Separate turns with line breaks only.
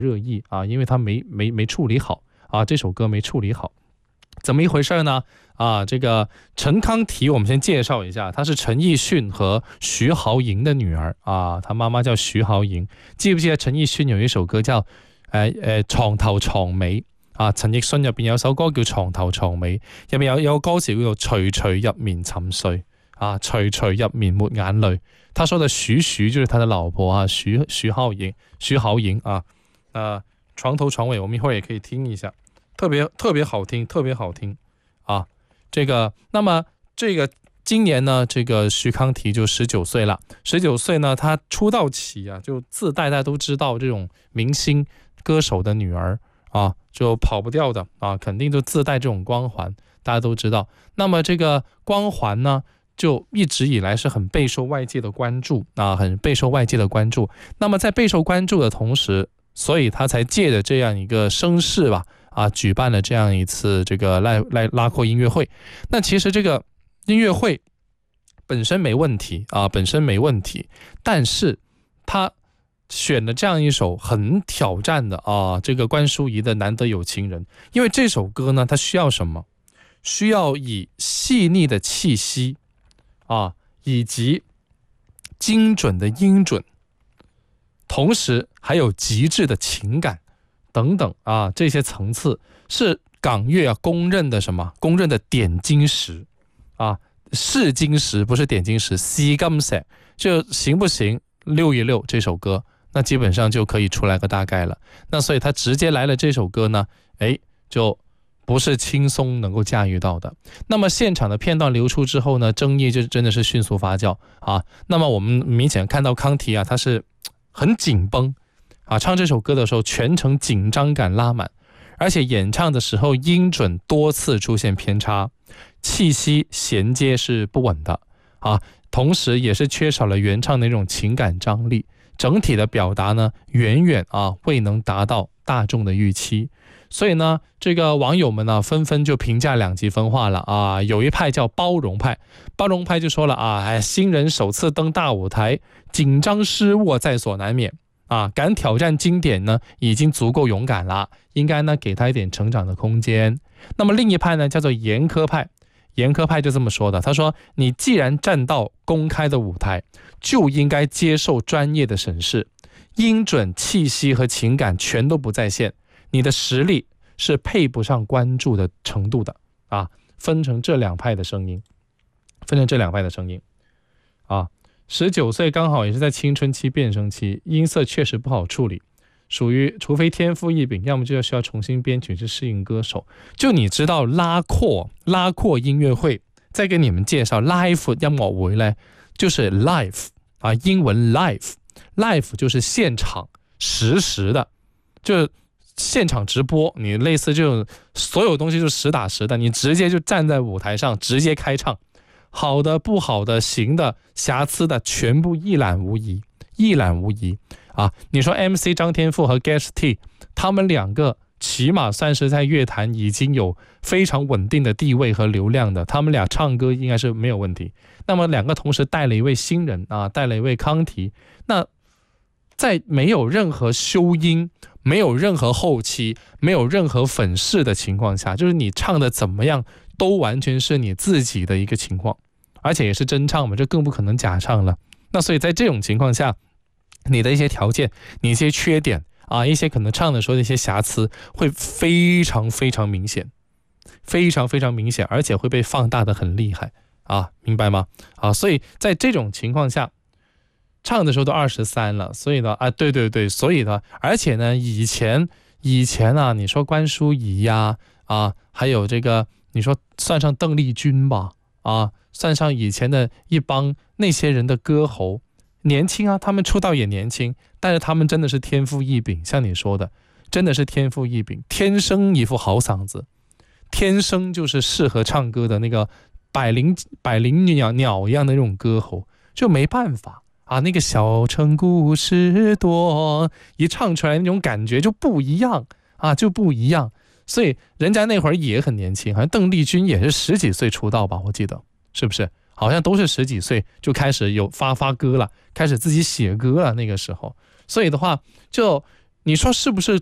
热议啊，因为他没处理好啊，这首歌没处理好。怎么一回事呢？啊，这个陈康提我们先介绍一下，她是陈奕迅和徐濠萦的女儿啊，她妈妈叫徐濠萦。记不記得陳奕迅有一首歌叫床頭床尾啊？陳奕迅入邊有首歌叫床頭床尾，入邊有個歌詞叫做徐徐入眠沉睡啊，徐徐入眠沒眼淚。他說的徐就是他的老婆啊，徐濠萦啊，床頭床尾我們一會兒也可以聽一下，特別好聽，特別好聽啊。这个，那么这个今年呢，这个徐康提就19岁了。19岁呢，他出道起啊，就自带大家都知道，这种明星歌手的女儿啊，就跑不掉的啊，肯定就自带这种光环，大家都知道。那么这个光环呢，就一直以来是很备受外界的关注啊，很备受外界的关注。那么在备受关注的同时，所以他才借着这样一个声势吧。啊，举办了这样一次这个拉阔音乐会。那其实这个音乐会本身没问题啊，本身没问题，但是他选了这样一首很挑战的啊，这个关淑怡的《难得有情人》，因为这首歌呢，它需要什么？需要以细腻的气息啊，以及精准的音准，同时还有极致的情感。等等啊，这些层次是港乐啊公认的什么？公认的点金石啊，试金石不是点金石，試金石就行不行？溜一溜这首歌，那基本上就可以出来个大概了。那所以他直接来了这首歌呢，就不是轻松能够驾驭到的。那么现场的片段流出之后呢，争议就真的是迅速发酵啊。那么我们明显看到康提啊，他是很紧绷。啊，唱这首歌的时候全程紧张感拉满，而且演唱的时候音准多次出现偏差，气息衔接是不稳的啊，同时也是缺少了原唱的那种情感张力，整体的表达呢远远未能达到大众的预期。所以呢，这个网友们呢纷纷就评价两极分化了啊。有一派叫包容派，包容派就说了啊，新人首次登大舞台，紧张失误在所难免。啊，敢挑战经典呢，已经足够勇敢了，应该呢给他一点成长的空间。那么另一派呢，叫做严苛派，严苛派就这么说的，他说：你既然站到公开的舞台，就应该接受专业的审视，音准、气息和情感全都不在线，你的实力是配不上关注的程度的啊。分成这两派的声音啊。19岁刚好也是在青春期变声期，音色确实不好处理，属于除非天赋异禀，要么就需要重新编曲去适应歌手。就你知道拉阔音乐会，再给你们介绍 live 音樂會呢，就是 live 啊，英文 live 就是现场实时的，就现场直播，你类似这种所有东西就实打实的，你直接就站在舞台上直接开唱。好的不好的行的瑕疵的全部一览无遗啊！你说 MC 张天赋和 Guest T 他们两个起码算是在乐坛已经有非常稳定的地位和流量的，他们俩唱歌应该是没有问题。那么两个同时带了一位新人啊，带了一位康提，那在没有任何修音、没有任何后期、没有任何粉饰的情况下，就是你唱的怎么样都完全是你自己的一个情况，而且也是真唱嘛，这更不可能假唱了。那所以在这种情况下，你的一些条件、你一些缺点啊，一些可能唱的时候的一些瑕疵会非常非常明显，非常非常明显，而且会被放大的很厉害啊，明白吗？啊，所以在这种情况下，唱的时候都23了，所以呢对，所以呢，而且呢，以前啊，你说关淑怡呀还有这个你说算上邓丽君吧算上以前的一帮那些人的歌喉，年轻啊，他们出道也年轻，但是他们真的是天赋异禀，像你说的，真的是天赋异禀，天生一副好嗓子，天生就是适合唱歌的那个百灵鸟一样的那种歌喉，就没办法啊，那个小城故事多，一唱出来那种感觉就不一样啊，就不一样。所以人家那会儿也很年轻，好像邓丽君也是10几岁出道吧，我记得是不是？好像都是10几岁就开始有发歌了，开始自己写歌了那个时候。所以的话，就你说是不是